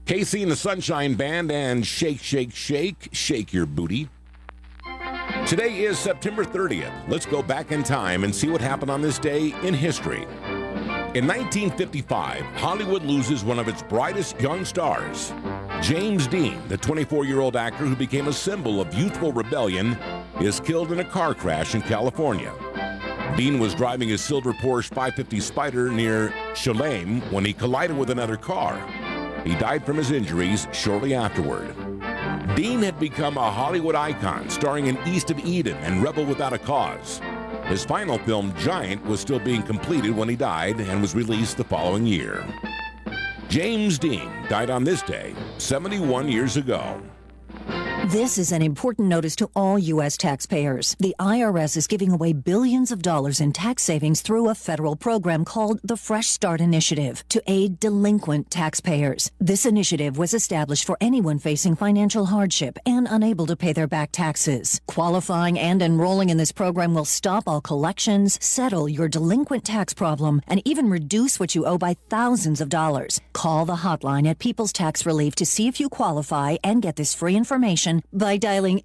Casey and the Sunshine Band and Shake, Shake, Shake, Shake Your Booty. Today is September 30th. Let's go back in time and see what happened on this day in history. In 1955, Hollywood loses one of its brightest young stars. James Dean, the 24-year-old actor who became a symbol of youthful rebellion, is killed in a car crash in California. Dean was driving his silver Porsche 550 Spyder near Cholame when he collided with another car. He died from his injuries shortly afterward. Dean had become a Hollywood icon, starring in East of Eden and Rebel Without a Cause. His final film, Giant, was still being completed when he died and was released the following year. James Dean died on this day 71 years ago. This is an important notice to all U.S. taxpayers. The IRS is giving away billions of dollars in tax savings through a federal program called the Fresh Start Initiative to aid delinquent taxpayers. This initiative was established for anyone facing financial hardship and unable to pay their back taxes. Qualifying and enrolling in this program will stop all collections, settle your delinquent tax problem, and even reduce what you owe by thousands of dollars. Call the hotline at People's Tax Relief to see if you qualify and get this free information by dialing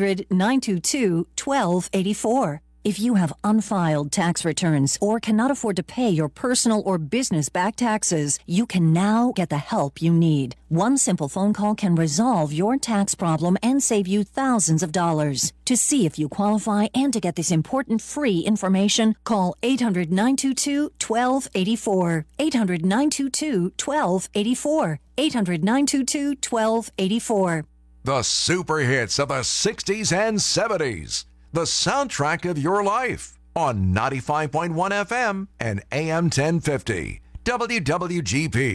800-922-1284. If you have unfiled tax returns or cannot afford to pay your personal or business back taxes, you can now get the help you need. One simple phone call can resolve your tax problem and save you thousands of dollars. To see if you qualify and to get this important free information, call 800-922-1284. 800-922-1284. 800-922-1284. The super hits of the 60s and 70s. The soundtrack of your life on 95.1 FM and AM 1050. WWGP.